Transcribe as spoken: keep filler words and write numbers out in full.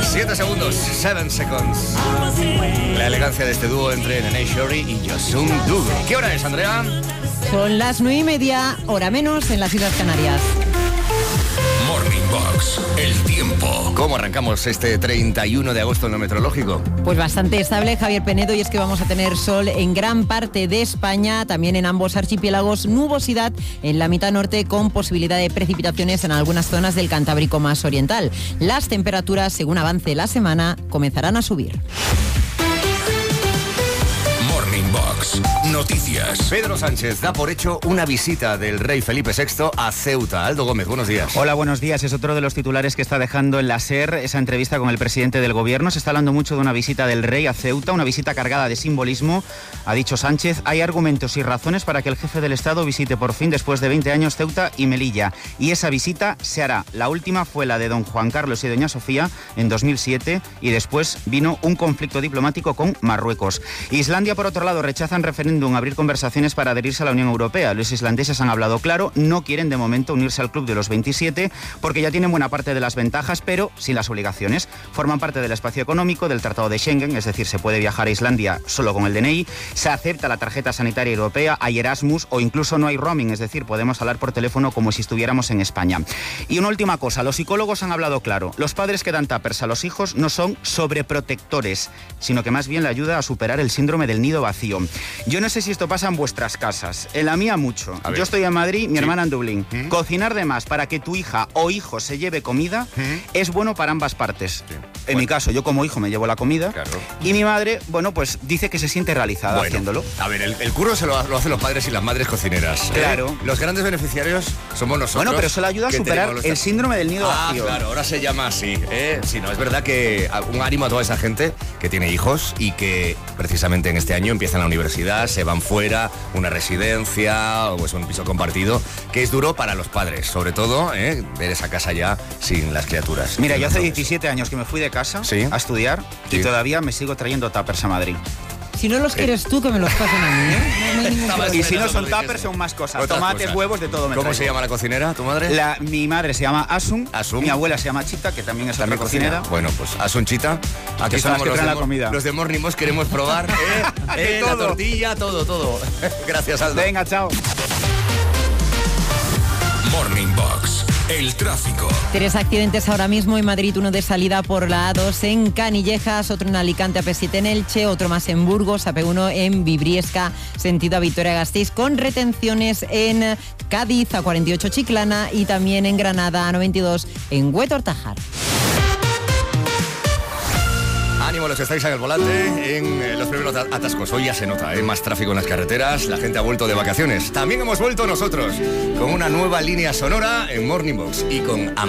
Siete segundos, seven seconds. La elegancia de este dúo entre Nene Shori y Yosun Dugo. ¿Qué hora es, Andrea? Son las nueve y media, hora menos en las Islas Canarias. Morning Box, el tiempo. ¿Cómo arrancamos este treinta y uno de agosto en lo meteorológico? Pues bastante estable, Javier Penedo, y es que vamos a tener sol en gran parte de España, también en ambos archipiélagos, nubosidad en la mitad norte con posibilidad de precipitaciones en algunas zonas del Cantábrico más oriental. Las temperaturas, según avance la semana, comenzarán a subir. Morning Box, noticias. Pedro Sánchez da por hecho una visita del rey Felipe sexto a Ceuta. Aldo Gómez, buenos días. Hola, buenos días. Es otro de los titulares que está dejando en la SER esa entrevista con el presidente del gobierno. Se está hablando mucho de una visita del rey a Ceuta, una visita cargada de simbolismo. Ha dicho Sánchez, hay argumentos y razones para que el jefe del Estado visite por fin, después de veinte años, Ceuta y Melilla. Y esa visita se hará. La última fue la de don Juan Carlos y doña Sofía en dos mil siete y después vino un conflicto diplomático con Marruecos. Islandia, por otro lado, rechazan referéndum abrir conversaciones para adherirse a la Unión Europea. Los islandeses han hablado claro, no quieren de momento unirse al club de los veintisiete porque ya tienen buena parte de las ventajas, pero sin las obligaciones. Forman parte del espacio económico, del Tratado de Schengen, es decir, se puede viajar a Islandia solo con el D N I, se acepta la tarjeta sanitaria europea, hay Erasmus o incluso no hay roaming, es decir, podemos hablar por teléfono como si estuviéramos en España. Y una última cosa, los psicólogos han hablado claro, los padres que dan tuppers a los hijos no son sobreprotectores, sino que más bien le ayuda a superar el síndrome del nido vacío. Yo no sé si esto pasa en vuestras casas, en la mía mucho. Yo estoy en Madrid, mi sí. hermana en Dublín. ¿Mm? Cocinar de más para que tu hija o hijo se lleve comida ¿Mm? es bueno para ambas partes. Sí. En bueno. mi caso, yo como hijo me llevo la comida claro. y mi madre, bueno, pues dice que se siente realizada bueno, haciéndolo. A ver, el, el curro se lo, lo hacen los padres y las madres cocineras. Claro. ¿eh? Los grandes beneficiarios somos nosotros. Bueno, pero eso le ayuda a superar el síndrome del nido ah, vacío. Claro, ahora se llama así. ¿eh? Sí, no, es verdad que un ánimo a toda esa gente que tiene hijos y que precisamente en este año empiezan la universidad, se van fuera, una residencia o pues un piso compartido, que es duro para los padres, sobre todo ¿eh? ver esa casa ya sin las criaturas. Mira, yo hace diecisiete años que me fui de casa ¿Sí? a estudiar sí. y todavía me sigo trayendo tuppers a Madrid. Si no los quieres tú, que me los pasen a mí, ¿eh? No, no y si no son tuppers, son más cosas. Tomates, cosas. Huevos, de todo me ¿Cómo traigo. se llama la cocinera, tu madre? La, mi madre se llama Asun, Asun. Mi abuela se llama Chita, que también es otra cocinera. Bueno, pues Asun, Chita. Aquí estamos los de, la comida. los de Morning Box, queremos probar. ¿eh? eh, la tortilla, todo, todo. Gracias, Aldo. Venga, chao. Morning Box, el tráfico. Tres accidentes ahora mismo en Madrid, uno de salida por la A dos en Canillejas, otro en Alicante, A P siete en Elche, otro más en Burgos, A P uno en Vibriesca, sentido a Vitoria-Gasteiz, con retenciones en Cádiz, A cuarenta y ocho Chiclana y también en Granada, A noventa y dos en Huetor-Tájar. Ánimo los que estáis en el volante, en eh, los primeros atascos. Hoy ya se nota, hay ¿eh? más tráfico en las carreteras, la gente ha vuelto de vacaciones. También hemos vuelto nosotros con una nueva línea sonora en Morning Box y con